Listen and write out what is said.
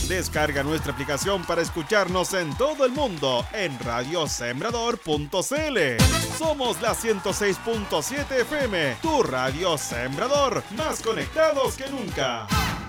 Descarga nuestra aplicación para escucharnos en todo el mundo en radiosembrador.cl. Somos la 106.7 FM, tu radio Sembrador, más conectados que nunca.